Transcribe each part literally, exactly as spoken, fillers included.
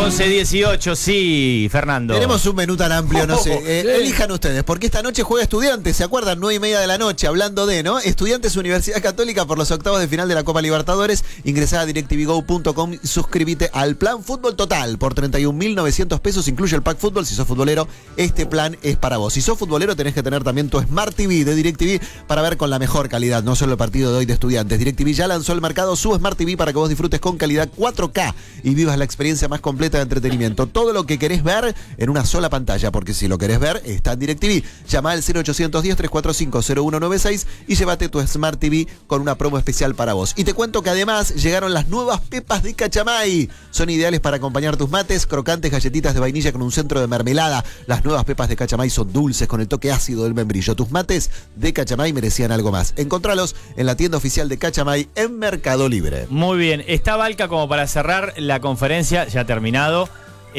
once dieciocho, sí, Fernando. Tenemos un menú tan amplio, no sé. Eh, sí. Elijan ustedes, porque esta noche juega Estudiantes, ¿se acuerdan? nueve y media de la noche, hablando de, ¿no? Estudiantes Universidad Católica por los octavos de final de la Copa Libertadores. Ingresá a directvgo punto com y suscríbete al plan Fútbol Total por treinta y un mil novecientos pesos, incluye el pack fútbol. Si sos futbolero, este plan es para vos. Si sos futbolero, tenés que tener también tu Smart T V de DirecTV para ver con la mejor calidad, no solo el partido de hoy de Estudiantes. DirecTV ya lanzó al mercado su Smart T V para que vos disfrutes con calidad cuatro K y vivas la experiencia más completa de entretenimiento. Todo lo que querés ver en una sola pantalla, porque si lo querés ver, está en DirecTV. Llama al cero ochocientos diez, trescientos cuarenta y cinco, cero uno noventa y seis y llévate tu Smart T V con una promo especial para vos. Y te cuento que además llegaron las nuevas pepas de Cachamay. Son ideales para acompañar tus mates, crocantes galletitas de vainilla con un centro de mermelada. Las nuevas pepas de Cachamay son dulces con el toque ácido del membrillo. Tus mates de Cachamay merecían algo más. Encontralos en la tienda oficial de Cachamay en Mercado Libre. Muy bien, está Valca como para cerrar la conferencia, ya terminado,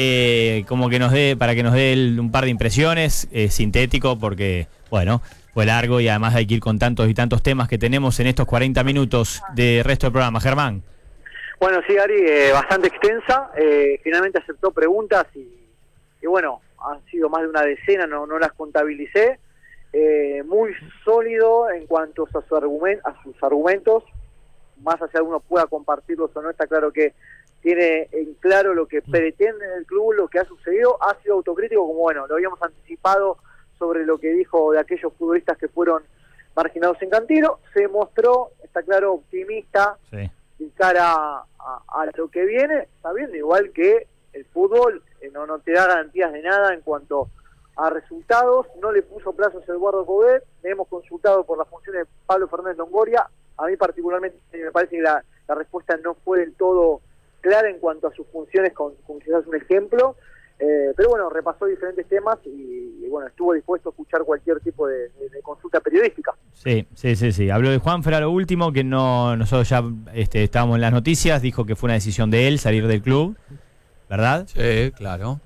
eh, como que nos dé, para que nos dé el, un par de impresiones, eh, sintético, porque, bueno, fue largo y además hay que ir con tantos y tantos temas que tenemos en estos cuarenta minutos de resto del programa. Germán. Bueno, sí, Ari, eh, bastante extensa, eh, finalmente aceptó preguntas y, y bueno, han sido más de una decena, no, no las contabilicé, eh, muy sólido en cuanto a, su argument, a sus argumentos, más allá de uno pueda compartirlos o no, está claro que tiene en claro lo que pretende en el club, lo que ha sucedido, ha sido autocrítico, como bueno, lo habíamos anticipado sobre lo que dijo de aquellos futbolistas que fueron marginados en Cantilo, se mostró, está claro, optimista, Sí. de cara a, a, a lo que viene, sabiendo igual que el fútbol eh, no, no te da garantías de nada en cuanto a resultados, no le puso plazos a Eduardo Coudet, le hemos consultado por la función de Pablo Fernández Longoria, a mí particularmente me parece que la, la respuesta no fue del todo clara en cuanto a sus funciones, con, con quizás un ejemplo, eh, pero bueno, repasó diferentes temas y, y bueno, estuvo dispuesto a escuchar cualquier tipo de, de, de consulta periodística. Sí, sí, sí, sí. Habló de Juanfer lo último, que no nosotros ya este, estábamos en las noticias, dijo que fue una decisión de él salir del club, ¿verdad? Sí, claro.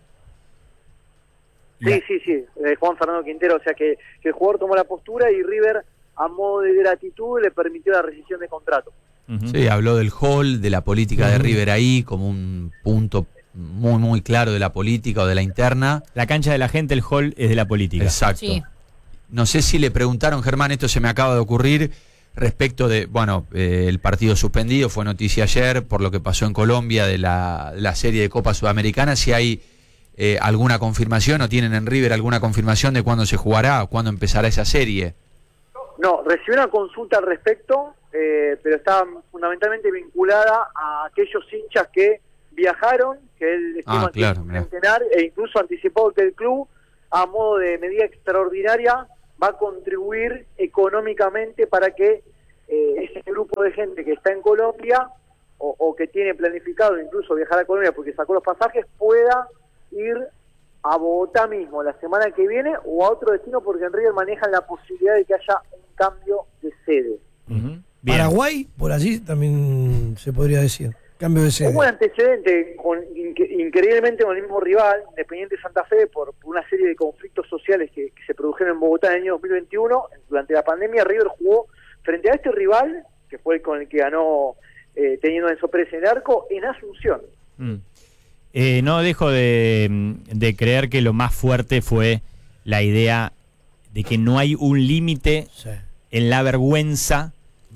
Sí, sí, sí, eh, Juan Fernando Quintero, o sea que, que el jugador tomó la postura y River, a modo de gratitud, le permitió la rescisión de contrato. Uh-huh. Sí, habló del hall, de la política de River ahí, como un punto muy, muy claro de la política o de la interna. La cancha de la gente, el hall es de la política. Exacto. Sí. No sé si le preguntaron, Germán, esto se me acaba de ocurrir, respecto de, bueno, eh, el partido suspendido, fue noticia ayer por lo que pasó en Colombia de la, la serie de Copa Sudamericana, si hay eh, alguna confirmación o tienen en River alguna confirmación de cuándo se jugará o cuándo empezará esa serie. No, recibió una consulta al respecto, eh, pero está fundamentalmente vinculada a aquellos hinchas que viajaron, que él estima Ah, claro, que mirá. centenar, e incluso anticipó que el club, a modo de medida extraordinaria, va a contribuir económicamente para que eh, ese grupo de gente que está en Colombia o, o que tiene planificado incluso viajar a Colombia porque sacó los pasajes, pueda ir a Bogotá mismo la semana que viene o a otro destino, porque en River manejan la posibilidad de que haya un cambio de sede. Uh-huh. Bien. Paraguay, por allí también se podría decir. Cambio de sede. Hubo un antecedente con, inque- increíblemente con el mismo rival, Independiente Santa Fe, por, por una serie de conflictos sociales que, que se produjeron en Bogotá en el año dos mil veintiuno. Durante la pandemia, River jugó frente a este rival, que fue el con el que ganó eh, teniendo a Enzo Pérez en el arco, en Asunción. Mm. Eh, no dejo de, de creer que lo más fuerte fue la idea de que no hay un límite Sí. en la vergüenza.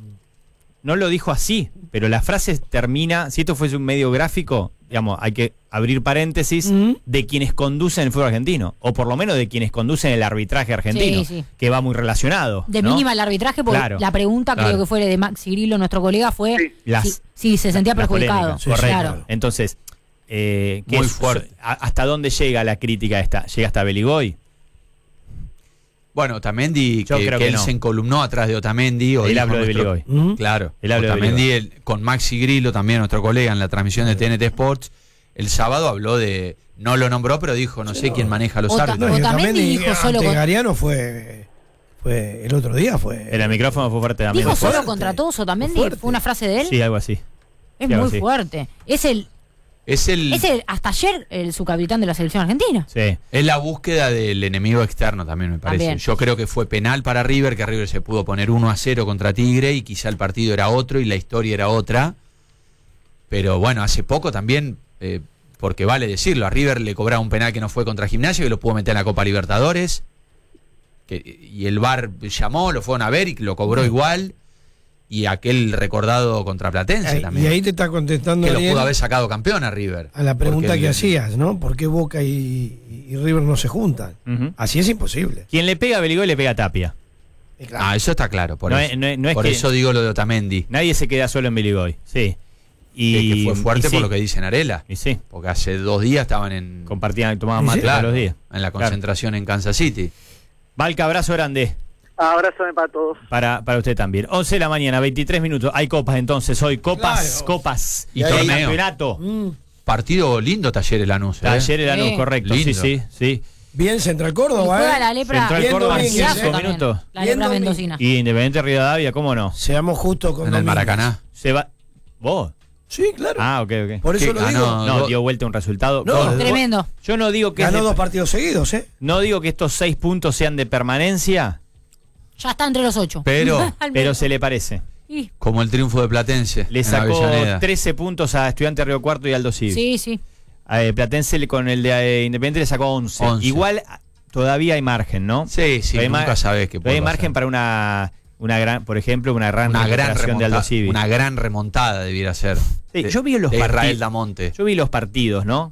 No lo dijo así, pero la frase termina, si esto fuese un medio gráfico, digamos, hay que abrir paréntesis, Mm. de quienes conducen el fútbol argentino, o por lo menos de quienes conducen el arbitraje argentino, Sí, sí. que va muy relacionado. De ¿no? mínima el arbitraje, porque Claro, la pregunta claro. creo que fue de Maxi Grillo, nuestro colega, fue Sí. Las- si, si se sentía las perjudicado. polémicas, Sí, correcto. Claro. Entonces, eh, ¿qué Muy es- fuerte. a- ¿hasta dónde llega la crítica esta? ¿Llega hasta Beligoy? Bueno, Otamendi, Yo que, creo que que él no. se encolumnó atrás de Otamendi. O Él dijo habló de nuestro- Beligoy. Mm. Claro, Él habló de Otamendi el- con Maxi Grillo, también nuestro colega en la transmisión de T N T Sports, el sábado habló de, no lo nombró, pero dijo, no sé quién maneja los Ota- árbitros. No, y Otamendi Otamendi dijo solo ante con- Gariano fue, fue el otro día fue. El micrófono fue fuerte también. Dijo Fue solo fuerte. contra todos Otamendi, Fue fuerte. fue una frase de él. Sí, algo así. Es sí, algo muy así. fuerte. Es el, Es el es el hasta ayer el subcapitán de la selección argentina. Sí. es la búsqueda del enemigo externo también, me parece. También. Yo creo que fue penal para River, que River se pudo poner uno a cero contra Tigre y quizá el partido era otro y la historia era otra. Pero bueno, hace poco también, eh, porque vale decirlo, a River le cobraba un penal que no fue contra Gimnasia, que lo pudo meter en la Copa Libertadores, que, y el V A R llamó, lo fueron a ver y lo cobró igual, y aquel recordado contra Platense Ahí- también, y ahí te está contestando que lo Ariel, pudo haber sacado campeón a River. a la pregunta Porque que el- hacías, ¿no? ¿Por qué Boca y, y River no se juntan? Ujú. Así es imposible. Quien le pega a Beligoy le pega a Tapia. Y claro, Ah, eso está claro, por No eso, es- no es- no es por que- eso digo lo de Otamendi, Nadie se queda solo en Beligoy. Sí. Y, que, que fue fuerte y sí, por lo que dice Narela, Y sí, porque hace dos días estaban en, compartían, tomaban Sí, mate sí. todos claro, los días. en la Claro. concentración en Kansas City. Valca, abrazo grande Abrazo para todos. para, para usted también. once de la mañana, veintitrés minutos. Hay copas entonces hoy. Copas, Claro. copas. Y Hay torneo. campeonato. Mm. Partido lindo Talleres Lanús, ¿eh? Talleres Lanús, Sí. correcto. Lindo. Sí, sí, sí. Bien Central Y Córdoba, juega ¿eh? la lepra. Central Bien Córdoba, Domínguez, cinco ¿eh? también. minutos. La Bien lepra Domínguez. mendocina. Y Independiente Rivadavia, ¿cómo no? Seamos justos con En el Domínguez. Maracaná. Se va. ¿Vos? Sí, claro. Ah, ok, ok. Por eso ¿Qué lo ganó? digo. No, do- dio vuelta un resultado. No. Vos- Tremendo. vos- Yo no digo que es Ganó de- dos partidos seguidos, ¿eh? no digo que estos seis puntos sean de permanencia, Ya está entre los ocho. Pero- Al pero menos. se le parece. Y- Como el triunfo de Platense. Le en sacó Avellaneda. trece puntos a Estudiantes Río Cuarto y Aldo Civi. Sí, sí. Eh, Platense le- con el de eh, Independiente le sacó once. once. Igual a- todavía hay margen, ¿no? Sí, sí, Pero hay nunca mar- sabés qué pero hay puede margen pasar. para una, una gran, por ejemplo, una gran Una gran recuperación de Aldo remontada. Civi. Una gran remontada debiera ser. Sí, de- yo vi los de Israel partidos. Damonte. Yo vi los partidos, ¿no?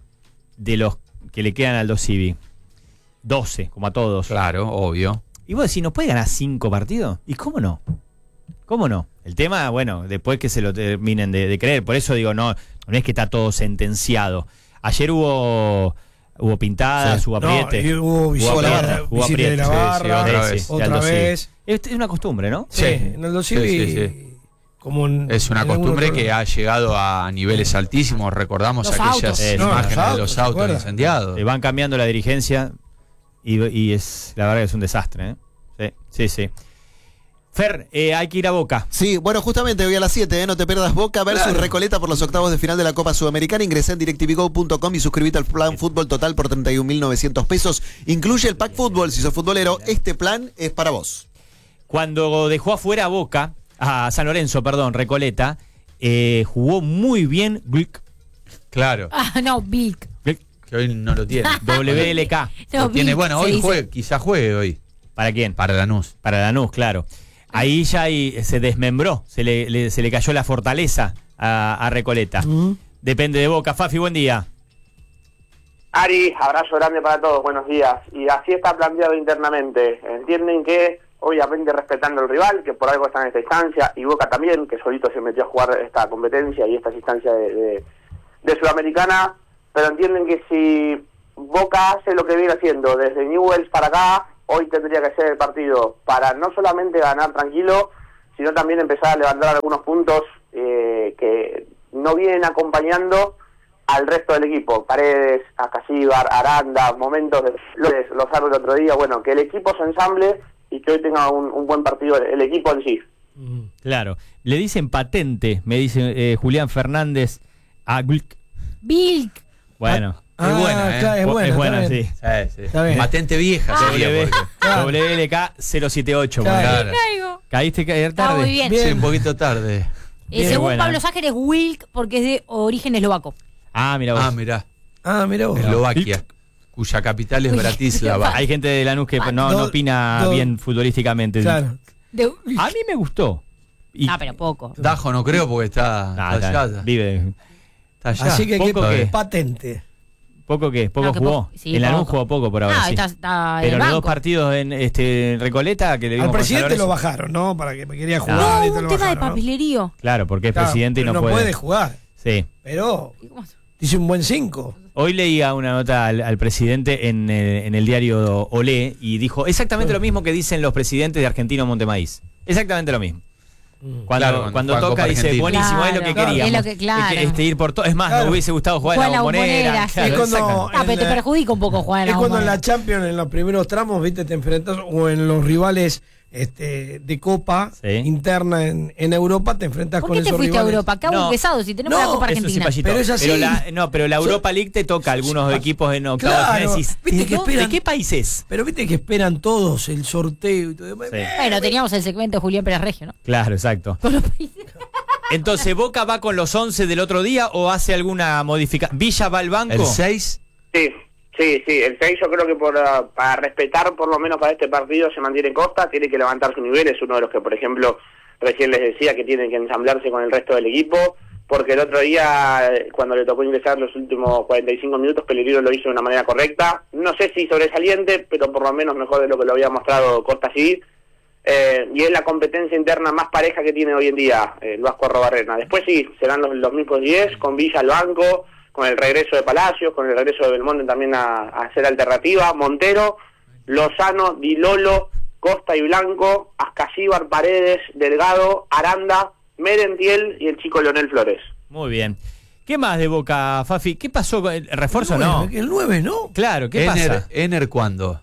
De los que le quedan a Aldo Civi. doce, como a todos. Claro, obvio. Y vos decís, ¿no puede ganar cinco partidos? ¿Y cómo no? ¿Cómo no? El tema, bueno, después que se lo terminen de, de creer. Por eso digo, no, no es que está todo sentenciado. Ayer hubo hubo pintadas, Sí. hubo No, apriete. y hubo visita, Hubo apriete, hubo visita de la apriete. Sí, sí, barra, otra Sí, vez. sí, otra de Aldo Civi. vez. Es, es una costumbre, ¿no? Sí, Sí. en el Sí, Civi, sí, sí. como en- Es una en algún costumbre otro que lado. ha llegado a niveles altísimos. Recordamos Los aquellas autos. Eh, no, imágenes los de autos, los ¿se autos acuerdan? incendiados. Eh, van cambiando la dirigencia y, y es la verdad que es un desastre, ¿eh? Sí, sí, sí. Fer, eh, hay que ir a Boca. Sí, bueno, justamente hoy a las siete, ¿eh? No te pierdas Boca versus Claro. Recoleta por los octavos de final de la Copa Sudamericana. Ingresá en directivigo punto com y suscríbete al plan Fútbol Total por treinta y un mil novecientos pesos. Incluye el pack fútbol. Si sos futbolero, este plan es para vos. Cuando dejó afuera a Boca, a San Lorenzo, perdón, Recoleta, eh, jugó muy bien Gluck, Claro, Ah, no, Big. Gluck, que hoy no lo tiene. W L K. No, Lo tiene, Big, bueno, se hoy dice. juegue, quizá juegue hoy. ¿Para quién? Para Lanús. Para Lanús, claro. Ahí ya ahí se desmembró, se le, le- se le cayó la fortaleza a, a Recoleta. Mm. Depende de Boca. Fafi, buen día. Ari, abrazo grande para todos, buenos días. Y así está planteado internamente. Entienden que, obviamente respetando al rival, que por algo está en esta instancia, y Boca también, que solito se metió a jugar esta competencia y estas instancias de, de, de Sudamericana, pero entienden que si Boca hace lo que viene haciendo desde Newell's para acá, hoy tendría que ser el partido para no solamente ganar tranquilo, sino también empezar a levantar algunos puntos eh, que no vienen acompañando al resto del equipo. Paredes, Acasíbar, Aranda, momentos de los, los árboles el otro día, bueno, que el equipo se ensamble y que hoy tenga un, un buen partido el, el equipo en sí. Mm. Claro. Le dicen patente, me dice eh, Julián Fernández a Gluck. Big. Bueno. Ah, Es buena, ¿eh? claro, es buena, es buena, está bien. sí. Sí, sí. Está bien. Patente vieja sería W, porque- Claro. W L K cero siete ocho. Claro. Claro. Caigo. ¿Caíste caer Está tarde? muy bien. Bien. Sí, un poquito tarde. Eh, Bien. según Buena. Pablo Sájer es Wilk porque es de origen eslovaco. Ah, mira vos. Ah, mirá. Ah, mira vos. Eslovaquia, cuya capital es Uy, Bratislava. Hay gente de Lanús que no, no Do- opina do- bien futbolísticamente. Claro. De... A mí me gustó. Y- Ah, pero poco. Dajo no creo porque está, Ah, está está- allá. vive. Está allá. Así que Poco qué que- patente. ¿Poco qué? ¿Poco No, que jugó? poco- sí, en Lanús poco. jugó poco por ahora. Ah, sí. está, está en Pero el los dos banco. partidos en este en Recoleta que le vimos Al con presidente San lo Lorenzo. bajaron, ¿no? Para que me quería No, jugar. No, y hubo te un lo tema de bajaron, ¿no? Papelerío. Claro, porque es Claro, presidente y no, no puede. puede jugar. Sí. Pero ¿Cómo? dice un buen cinco. Hoy leía una nota al, al presidente en, eh, en el diario Olé y dijo exactamente lo mismo que dicen los presidentes de Argentino Montemaíz. Exactamente lo mismo. Cuando, Claro, cuando cuando juegan toca Copa dice, Argentina. buenísimo, es lo que Claro, queríamos. es lo que- claro. que, este, ir por todo. Es más, Claro. me hubiese gustado jugar Jugar en la en la bombonera. Bombonera, Claro, Es cuando- exactamente. Ah, pero te En la- perjudica un poco jugar en Es la cuando en la bombonera. Champions, en los primeros tramos, viste, te enfrentas, o en los rivales este, de Copa Sí. interna en, en Europa, te enfrentas ¿Por con qué te esos fuiste a rivales. Europa? Acá No. un pesado, si tenemos No, la Copa Eso sí, Argentina. Payito. Pero es así. la, no, pero la Yo- Europa League te toca a algunos equipos en octavos de Claro. final y decís, Viste ¿de, que dónde- esperan- ¿de qué países? Pero viste que esperan todos el sorteo y todo demás. Sí. Bueno, teníamos el segmento de Julián Pérez Regio, ¿no? Claro, exacto. Con los países. Entonces, ¿Boca va con los once del otro día o hace alguna modificación? ¿Villa va al banco? ¿El seis? Sí, sí, sí. El seis yo creo que por, uh, para respetar, por lo menos para este partido, se mantiene en Costa, tiene que levantar su nivel. Es uno de los que, por ejemplo, recién les decía que tienen que ensamblarse con el resto del equipo, porque el otro día, cuando le tocó ingresar los últimos cuarenta y cinco minutos, Pellegrino lo hizo de una manera correcta. No sé si sobresaliente, pero por lo menos mejor de lo que lo había mostrado Costa sí. Eh, y es la competencia interna más pareja que tiene hoy en día eh, el Vasco Arrobarrena. Después sí, serán los, los mismos diez, con Villa al banco, con el regreso de Palacios, con el regreso de Belmonte también a, a hacer alternativa, Montero, Lozano, Di Lolo, Costa y Blanco, Ascasíbar, Paredes, Delgado, Aranda, Merentiel y el chico Leonel Flores. Muy bien. ¿Qué más de Boca, Fafi? ¿Qué pasó con el refuerzo? El No. nueve, el nueve, ¿no? Claro, ¿qué Ener, pasa? ¿Ener cuándo?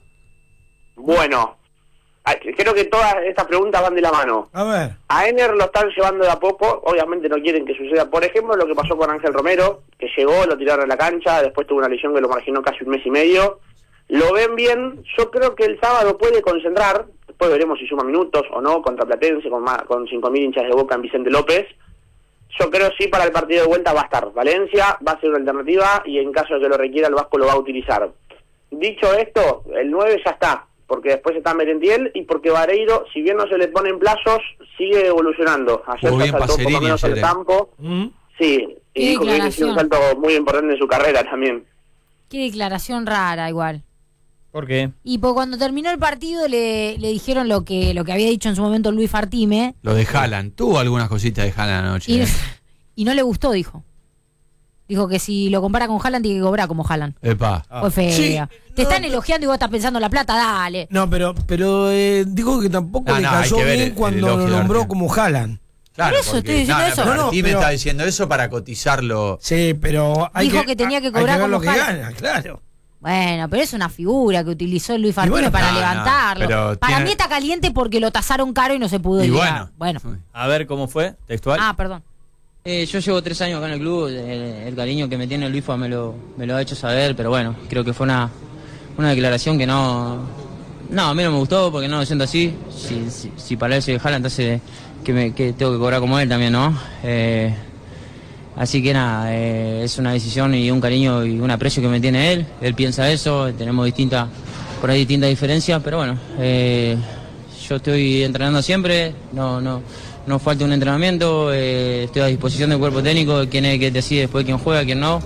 Bueno, creo que todas estas preguntas van de la mano. A ver. A Ener lo están llevando de a poco, obviamente no quieren que suceda. Por ejemplo, lo que pasó con Ángel Romero, que llegó, lo tiraron a la cancha, después tuvo una lesión que lo marginó casi un mes y medio. Lo ven bien, yo creo que el sábado puede concentrar, después veremos si suma minutos o no, contra Platense, con, más, con cinco mil hinchas de Boca en Vicente López. Yo creo sí para el partido de vuelta va a estar Valencia, va a ser una alternativa y en caso de que lo requiera el Vasco lo va a utilizar. Dicho esto, el nueve ya está, porque después está Merentiel y porque Vareiro, si bien no se le ponen plazos, sigue evolucionando. Ayer Muy se bien saltó por lo Pacerini menos al ayer, eh. campo. Mm. Sí, y Qué dijo que ha sido un salto muy importante en su carrera también. Qué declaración rara igual. ¿Por qué? Y pues cuando terminó el partido le, le dijeron lo que lo que había dicho en su momento Luis Fartime. Lo de Haaland. Tuvo algunas cositas de Haaland anoche. Y, ¿eh? y no le gustó, dijo. Dijo que si lo compara con Haaland tiene que cobrar como Haaland. Epa. Fue fea. Sí, Te no, están pero- elogiando y vos estás pensando en la plata, dale. No, pero, pero eh, dijo que tampoco No, le no, hay cayó que ver bien el- el cuando elogio lo de nombró Argentina. como Haaland. Claro, Por eso porque- estoy diciendo no, eso. No, No, pero no, Martín me pero- está diciendo eso para cotizarlo. Sí, pero hay Dijo que, que tenía que hay cobrar ver como lo que Haaland. gana, claro. Bueno, pero es una figura que utilizó Luis Fartime bueno, para no, no, levantarlo. pero para tiene- mí está caliente porque lo tasaron caro y no se pudo Y llegar. bueno. Bueno. A ver cómo fue, textual. Ah, perdón. Eh, yo llevo tres años acá en el club, el, el cariño que me tiene Luisfa me lo, me lo ha hecho saber, pero bueno, creo que fue una, una declaración que no... No, a mí no me gustó porque no lo siento así. Si, si, si para eso de Haaland, entonces que, me, que tengo que cobrar como él también, ¿no? Eh, así que nada, eh, es una decisión y un cariño y un aprecio que me tiene él. Él piensa eso, tenemos distintas, por ahí distintas diferencias, pero bueno, eh, yo estoy entrenando siempre, no, no, no falta un entrenamiento, eh, estoy a disposición del cuerpo técnico, quién es el que decide después quién juega, quién no.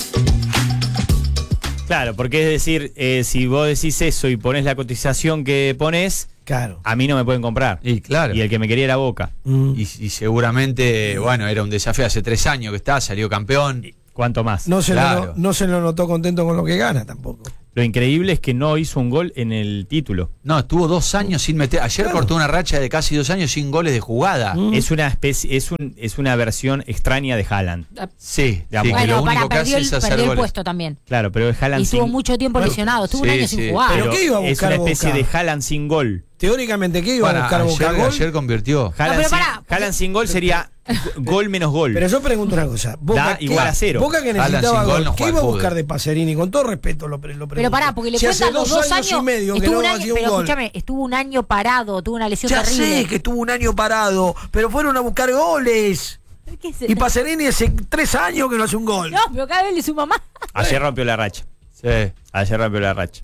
Claro, porque es decir, eh, si vos decís eso y pones la cotización que pones, Claro. a mí no me pueden comprar. Y claro. Y el que me quería era Boca. Mm. Y, y seguramente, bueno, era un desafío hace tres años que está, salió campeón. ¿Cuánto más? No se, Claro. lo, no se lo notó contento con lo que gana tampoco. Lo increíble es que no hizo un gol en el título. No, estuvo dos años sin meter. Ayer Claro. cortó una racha de casi dos años sin goles de jugada. Mm. Es una especie, es un, es una versión extraña de Haaland. Sí, Digamos, sí, que Bueno, lo para único que perdió hace el, es hacer perdió el goles. puesto también. Claro, pero es Haaland Y estuvo sin, mucho tiempo Bueno, lesionado, estuvo un sí, año sí. sin jugar. Pero pero ¿qué iba a es buscar una especie Boca? de Haaland sin gol. Teóricamente, ¿qué iba a Para, buscar Boca? ayer, ¿Gol? ayer convirtió. Haaland, pero sin, pará, porque- Haaland sin gol sería gol menos gol. Pero yo pregunto una cosa. Boca, Da ¿qué- igual a cero. Boca que Haaland necesitaba sin gol gol, no ¿qué juega iba a al buscar fútbol? de Pacerini? Con todo respeto lo, pre- lo pregunto. Pero pará, porque le Si hace cuentan los dos años, y medio que estuvo no un año, hacía un pero gol. escúchame, estuvo un año parado, tuvo una lesión Ya terrible. sé que estuvo un año parado, pero fueron a buscar goles. ¿Qué se- Y Pacerini hace tres años que no hace un gol. No, pero cada vez le suma más. Ayer rompió la racha. Sí. Ayer rompió la racha.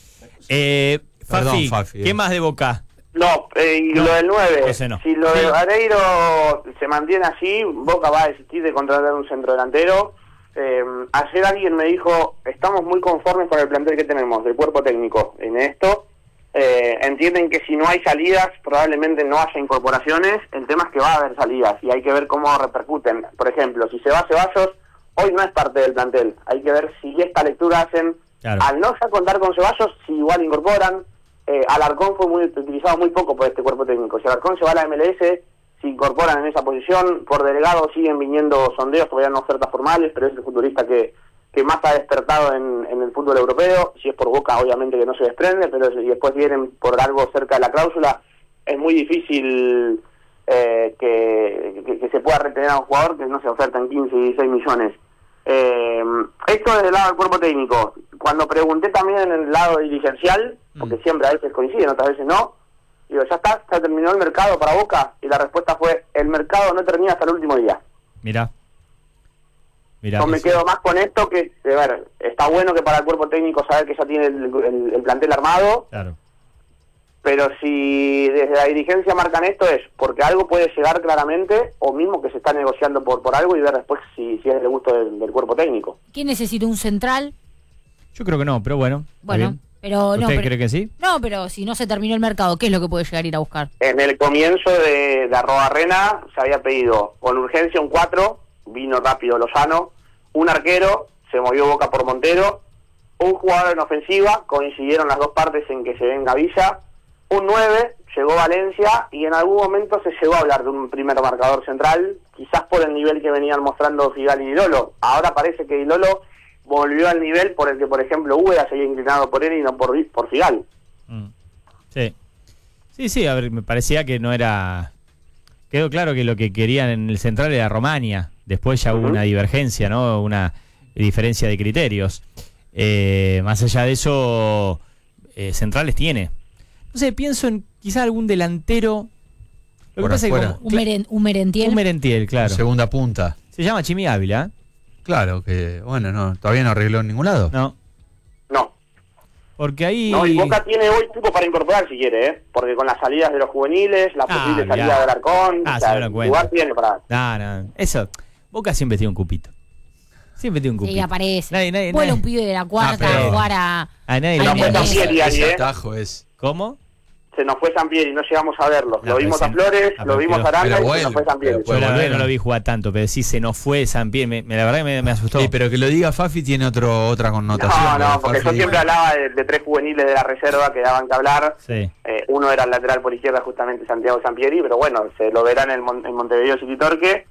Eh, Perdón, Fafi, Fafi, eh. ¿qué más de Boca? No, eh, y No, lo del nueve, ese no. si lo de Vareiro se mantiene así, Boca va a desistir de contratar un centro delantero. Eh, ayer alguien me dijo, estamos muy conformes con el plantel que tenemos, del cuerpo técnico en esto. Eh, entienden que si no hay salidas, probablemente no haya incorporaciones. El tema es que va a haber salidas y hay que ver cómo repercuten. Por ejemplo, si se va Ceballos, hoy no es parte del plantel. Hay que ver si esta lectura hacen, Claro. al no ya contar con Ceballos, si igual incorporan. Eh, Alarcón fue muy utilizado muy poco por este cuerpo técnico. Si Alarcón se va a la M L S, se incorporan en esa posición. Por Delgado siguen viniendo sondeos, todavía no ofertas formales, pero es el futbolista que, que más ha despertado en, en el fútbol europeo. Si es por Boca, obviamente que no se desprende, pero si después vienen por algo cerca de la cláusula, es muy difícil eh, que, que, que se pueda retener a un jugador que no se oferta en quince y dieciséis millones. Eh, esto desde el lado del cuerpo técnico. Cuando pregunté también en el lado dirigencial, porque siempre a veces coinciden, otras veces no, Digo, ¿ya está? ¿Ya terminó el mercado para Boca? Y la respuesta fue, el mercado no termina hasta el último día. Mirá. Mirá No que me sí. quedo más con esto que, a ver, está bueno que para el cuerpo técnico saber que ya tiene el, el- el plantel armado, Claro. pero si desde la dirigencia marcan esto es porque algo puede llegar claramente, o mismo que se está negociando por por algo y ver después si, si es del gusto del, del cuerpo técnico. ¿Quién necesita un central? Yo creo que no, pero bueno. está Bueno, bien. pero no. ¿Usted pero- cree que sí? No, pero si no se terminó el mercado, ¿qué es lo que puede llegar a ir a buscar? En el comienzo de, de Arrobarrena se había pedido con urgencia un cuatro, vino rápido Lozano, un arquero, se movió Boca por Montero, un jugador en ofensiva, coincidieron las dos partes en que se venga Villa, un nueve, llegó Valencia y en algún momento se llegó a hablar de un primer marcador central, quizás por el nivel que venían mostrando Figal y Di Lolo. Ahora parece que Di Lolo volvió al nivel por el que, por ejemplo, Úbeda se había inclinado por él y no por, por Figal. Mm. Sí. Sí, sí, a ver, me parecía que no era... Quedó claro que lo que querían en el central era Romania. Después ya hubo Ujú. una divergencia, ¿no? Una diferencia de criterios. Eh, más allá de eso, eh, centrales tiene. No sé, pienso en quizá algún delantero. Lo que Por pasa es que afuera. como- Un, meren, un merentiel. un Merentiel, claro. Segunda punta. Se llama Chimi Ávila, ¿eh? Claro que, bueno, no, todavía no arregló en ningún lado. No, No. porque ahí... No, y Boca tiene hoy tipo para incorporar si quiere, ¿eh? Porque con las salidas de los juveniles, la Ah, posible mirá. salida del Arcón, Ah, o se sea, me lo el cuento. lugar tiene para... No, no, eso... Boca siempre tiene un cupito. Siempre tiene un cupito. Sí, aparece. Nadie, nadie, Vuela nadie- un pibe de la cuarta pero- a jugar a... A nadie Ay, le no, importa. pues, Sampieri, ahí, Ese ¿eh? atajo es. ¿Cómo? Se nos fue Sampieri, no llegamos a verlo. No, lo vimos pero a Flores, ah, lo pero vimos quedó- a Aranda pero y se nos fue vuelve, Sampieri. pero Yo puede la verdad volver, que no ¿no? lo vi jugar tanto, pero sí se nos fue San Pierre, me, me- la verdad que me, me asustó. Sí, pero que lo diga Fafi tiene otro otra connotación. No, no, porque Fafi- yo siempre hablaba de, de tres juveniles de la reserva que daban que hablar. Sí. Eh, uno era el lateral por izquierda, justamente Santiago Sampieri, pero bueno, se lo verán en, Mon- en Montevideo City Torque.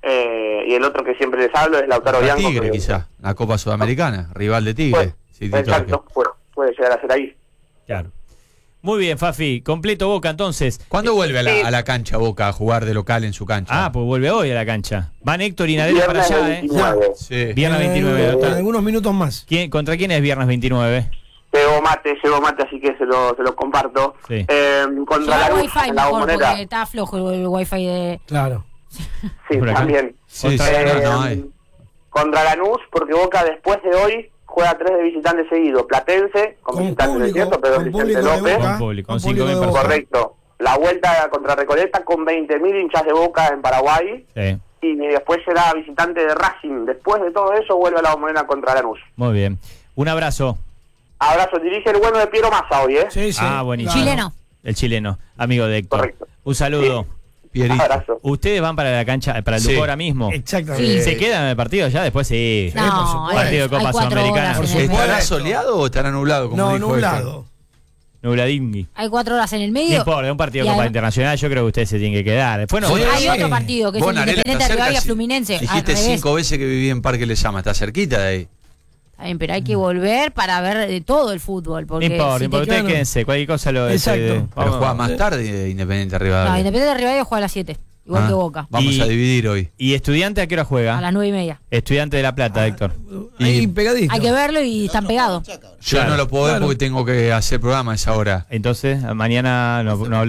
Eh, y el otro que siempre les hablo es Lautaro La Bianco. Tigre, que- quizá. La Copa Sudamericana, rival de Tigre. Puede- Sí, Torque. exacto, puede, puede llegar a ser ahí. Claro. Muy bien, Fafi, completo Boca entonces. ¿Cuándo vuelve a Sí. la, a la cancha Boca a jugar de local en su cancha? Ah, pues vuelve hoy a la cancha. Van Héctor y Nadel para Viernes allá, ¿eh? veintinueve. sí. Viernes veintinueve. En, ¿no? en algunos minutos más. ¿Quién- ¿Contra quién es viernes veintinueve? Llevo mate, llevo mate, así que se lo, se los comparto. Sí. Eh, contra Lleva la wifi en la mejor, Bombonera. porque está flojo el, el wifi de... Claro. Sí, Por acá. también. Sí, Contra sí, Eh, no, no hay. Contra Lanús, porque Boca después de hoy juega tres de visitantes seguidos. Platense, con, Con visitantes de público, cierto, pero con Vicente público de López. Boca. Con público, con Con cinco mil público de personas. Boca. Correcto. La vuelta contra Recoleta con veinte mil hinchas de Boca en Paraguay. Sí, Y después será visitante de Racing. Después de todo eso vuelve a la Bombonera contra Lanús. muy bien. Un abrazo. Abrazo. Dirige el bueno de Piero Massa hoy, ¿eh? Sí, sí. Ah, buenísimo. claro. Chileno. El chileno, amigo de Héctor. Correcto. Un saludo. Pierito. Abrazo. ¿Ustedes van para la cancha, para el Sí. Ducó ahora mismo? Exactamente. ¿Se quedan en el partido ya? Después sí. por No, supuesto. Partido de hay Copa cuatro Sudamericana. horas Por en el supuesto. medio. ¿Estará soleado o estará nublado? Como No, dijo nublado. Nubladingui. Hay cuatro horas en el No medio. importa, un partido Y de Copa además- Internacional, yo creo que ustedes se tienen que quedar. Después no. Sí. Hay otro partido que es Vos, el Narela, Independiente está cerca, Rivadavia sí. Fluminense. Al Dijiste revés. cinco veces que viví en Parque Lezama. Está cerquita de ahí. Está bien, pero hay que volver para ver de todo el fútbol. No Porque importa, no si te importa, ustedes quedan- quédense, cualquier cosa lo Exacto. este, Pero vamos- juega más tarde Independiente Rivadavia. No, Independiente Rivadavia juega a las siete, igual Ah, que Boca. Vamos Y- a dividir hoy. ¿Y Estudiante a qué hora juega? A las nueve y media. Estudiante de La Plata, Héctor. Ahí Y- pegadito. Hay que verlo y están pegados. Yo Claro. no lo puedo ver Claro. porque tengo que hacer programa a esa hora. Entonces, mañana no, no hablamos.